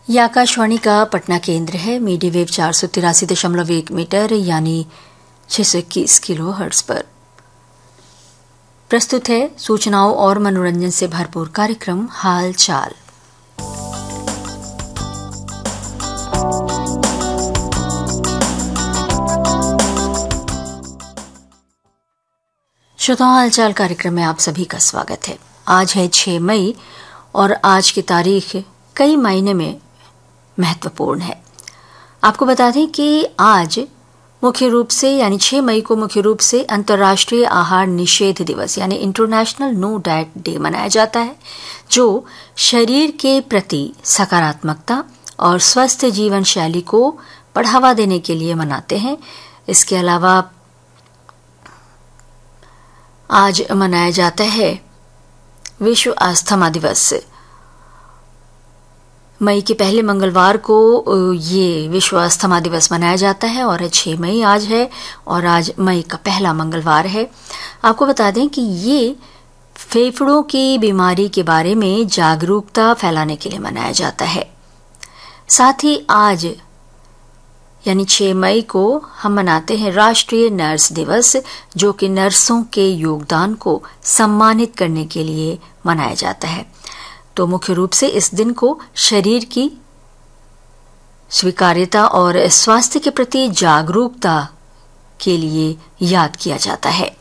यह आकाशवाणी का पटना केंद्र है। मीडियम वेव 483.1 मीटर यानी 621 किलो हर्ट्ज पर प्रस्तुत है सूचनाओं और मनोरंजन से भरपूर कार्यक्रम हाल चाल। श्रोताओं, हालचाल कार्यक्रम में आप सभी का स्वागत है। आज है 6 मई और आज की तारीख कई मायने में महत्वपूर्ण है। आपको बता दें कि आज मुख्य रूप से यानी 6 मई को मुख्य रूप से अंतर्राष्ट्रीय आहार निषेध दिवस यानी इंटरनेशनल नो डाइट डे मनाया जाता है, जो शरीर के प्रति सकारात्मकता और स्वस्थ जीवन शैली को बढ़ावा देने के लिए मनाते हैं। इसके अलावा आज मनाया जाता है विश्व अस्थमा दिवस। मई के पहले मंगलवार को ये विश्व अस्थमा दिवस मनाया जाता है और 6 मई आज है और आज मई का पहला मंगलवार है। आपको बता दें कि ये फेफड़ों की बीमारी के बारे में जागरूकता फैलाने के लिए मनाया जाता है। साथ ही आज यानी 6 मई को हम मनाते हैं राष्ट्रीय नर्स दिवस, जो कि नर्सों के योगदान को सम्मानित करने के लिए मनाया जाता है। तो मुख्य रूप से इस दिन को शरीर की स्वीकार्यता और स्वास्थ्य के प्रति जागरूकता के लिए याद किया जाता है।